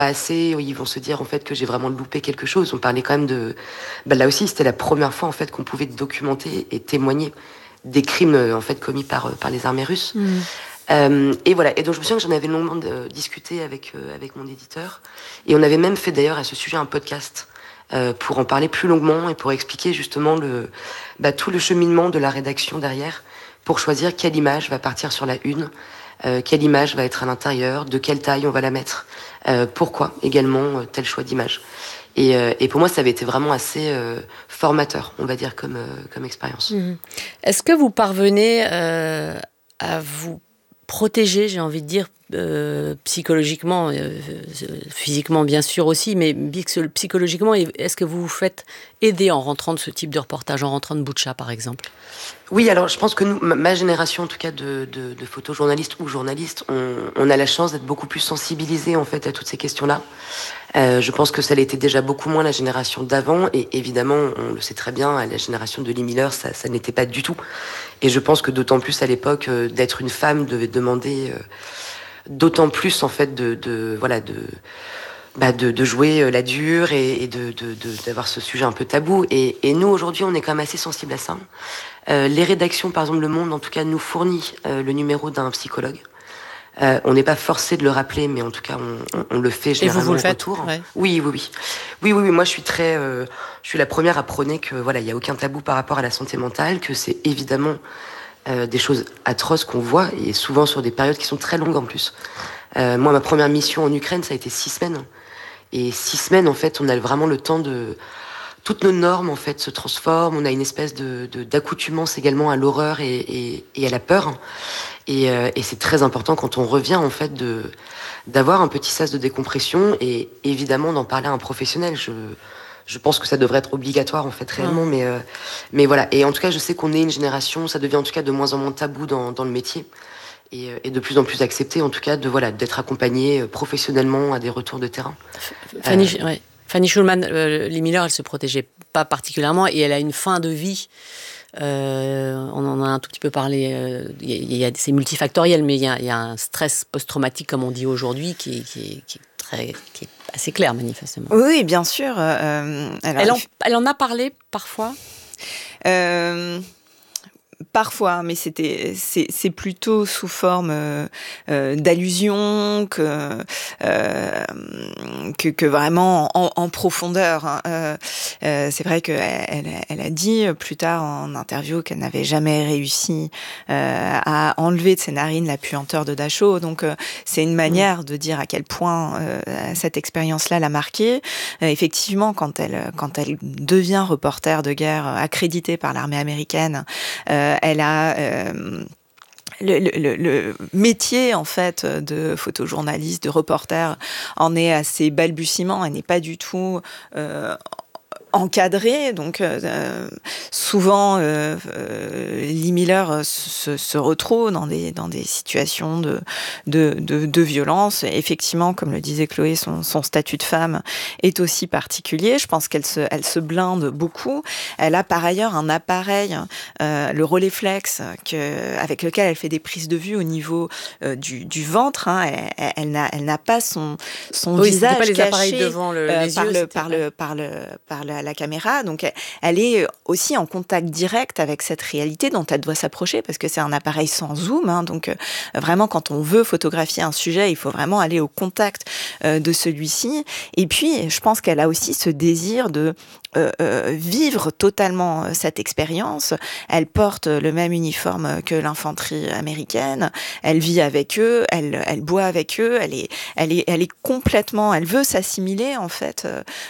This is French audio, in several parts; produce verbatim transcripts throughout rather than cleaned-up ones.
assez, ils vont se dire en fait que j'ai vraiment loupé quelque chose. On parlait quand même de... Bah, là aussi, c'était la première fois en fait qu'on pouvait documenter et témoigner des crimes en fait commis par, par les armées russes. Mmh. Euh, et voilà. Et donc je me souviens que j'en avais longuement de, discuté avec, euh, avec mon éditeur. Et on avait même fait d'ailleurs à ce sujet un podcast euh, pour en parler plus longuement et pour expliquer justement le, bah, tout le cheminement de la rédaction derrière pour choisir quelle image va partir sur la une. Euh, quelle image va être à l'intérieur, de quelle taille on va la mettre, euh, pourquoi également euh, tel choix d'image. Et, euh, et pour moi, ça avait été vraiment assez euh, formateur, on va dire, comme, euh, comme expérience. Mmh. Est-ce que vous parvenez euh, à vous protéger, j'ai envie de dire, euh, psychologiquement, euh, physiquement bien sûr aussi, mais psychologiquement, est-ce que vous vous faites aider en rentrant de ce type de reportage, en rentrant de Boutcha par exemple ? Oui, alors je pense que nous, ma génération en tout cas de, de, de photojournalistes ou journalistes, on, on a la chance d'être beaucoup plus sensibilisés en fait à toutes ces questions-là. Euh, je pense que ça l'était déjà beaucoup moins la génération d'avant, et évidemment, on le sait très bien, à la génération de Lee Miller, ça, ça n'était pas du tout. Et je pense que d'autant plus à l'époque, euh, d'être une femme devait demander euh, d'autant plus en fait de, de voilà de Bah de, de jouer la dure et, et de, de, de, d'avoir ce sujet un peu tabou. Et, et nous, aujourd'hui, on est quand même assez sensibles à ça. Euh, les rédactions, par exemple, Le Monde, en tout cas, nous fournit euh, le numéro d'un psychologue. Euh, on n'est pas forcé de le rappeler, mais en tout cas, on, on, on le fait généralement. Et vous, vous le en faites, retour. Ouais. Oui, oui, oui. Oui, oui, oui. Moi, je suis très... Euh, je suis la première à prôner que, voilà, il n'y a aucun tabou par rapport à la santé mentale, que c'est évidemment euh, des choses atroces qu'on voit, et souvent sur des périodes qui sont très longues en plus. Euh, moi, ma première mission en Ukraine, ça a été six semaines. Et six semaines, en fait, on a vraiment le temps de... Toutes nos normes, en fait, se transforment. On a une espèce de, de, d'accoutumance également à l'horreur et, et, et à la peur. Et, euh, et c'est très important quand on revient, en fait, de, d'avoir un petit sas de décompression et évidemment d'en parler à un professionnel. Je, je pense que ça devrait être obligatoire, en fait, réellement. Mmh. Mais, euh, mais voilà. Et en tout cas, je sais qu'on est une génération, ça devient en tout cas de moins en moins tabou dans, dans le métier. Et, et de plus en plus accepté, en tout cas, de, voilà, d'être accompagné professionnellement à des retours de terrain. Fanny, euh, ouais. Fanny Schulman, euh, Lee Miller, elle se protégeait pas particulièrement et elle a une fin de vie. Euh, on en a un tout petit peu parlé. Euh, y a, y a, c'est multifactoriel, mais il y a, y a un stress post-traumatique, comme on dit aujourd'hui, qui, qui, qui, est, très, qui est assez clair, manifestement. Oui, bien sûr. Euh, alors, elle, en, elle en a parlé parfois euh... Parfois, mais c'était, c'est, c'est plutôt sous forme euh, euh, d'allusion que, euh, que, que vraiment en, en profondeur. Hein. Euh, euh, c'est vrai qu'elle elle, elle a dit plus tard en interview qu'elle n'avait jamais réussi euh, à enlever de ses narines la puanteur de Dachau. Donc, euh, c'est une manière de dire à quel point euh, cette expérience-là l'a marquée. Euh, effectivement, quand elle, quand elle devient reporter de guerre accréditée par l'armée américaine, euh, elle a euh, le, le, le métier en fait de photojournaliste, de reporter en est à ses balbutiements. Elle n'est pas du tout euh, encadrée, donc euh, souvent euh, euh, Lee Miller se, se retrouve dans des dans des situations de de de, de violence. Effectivement, comme le disait Chloé, son, son statut de femme est aussi particulier. Je pense qu'elle se elle se blinde beaucoup. Elle a par ailleurs un appareil, euh, le Rolleiflex, que avec lequel elle fait des prises de vue au niveau euh, du du ventre. Hein. Elle, elle, elle n'a elle n'a pas son son oui, visage pas les caché appareils devant le, euh, les par, yeux, le, par le par le par le la caméra, donc elle est aussi en contact direct avec cette réalité dont elle doit s'approcher parce que c'est un appareil sans zoom, hein, donc euh, vraiment quand on veut photographier un sujet, il faut vraiment aller au contact euh, de celui-ci. Et puis, je pense qu'elle a aussi ce désir de euh, euh, vivre totalement cette expérience. Elle porte le même uniforme que l'infanterie américaine, elle vit avec eux, elle, elle boit avec eux, elle est, elle est, elle est complètement, elle veut s'assimiler en fait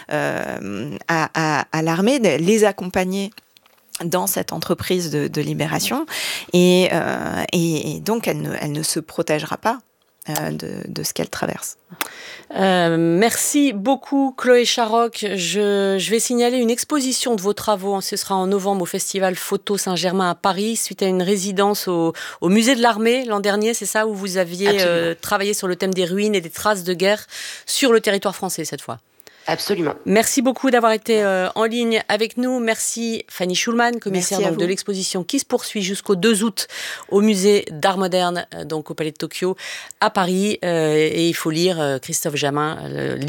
euh, à, à, à l'armée, les accompagner dans cette entreprise de, de libération, et, euh, et, et donc elle ne, elle ne se protégera pas euh, de, de ce qu'elle traverse. Euh, merci beaucoup Chloé Charoc. Je, je vais signaler une exposition de vos travaux. Ce sera en novembre au Festival Photo Saint-Germain à Paris, suite à une résidence au, au Musée de l'Armée l'an dernier, c'est ça, où vous aviez euh, travaillé sur le thème des ruines et des traces de guerre sur le territoire français cette fois. Absolument. Merci beaucoup d'avoir été euh, en ligne avec nous. Merci Fanny Schulman, commissaire donc, de l'exposition qui se poursuit jusqu'au deux août au musée d'art moderne, euh, donc au Palais de Tokyo à Paris. Euh, et il faut lire euh, Christophe Jamin, euh,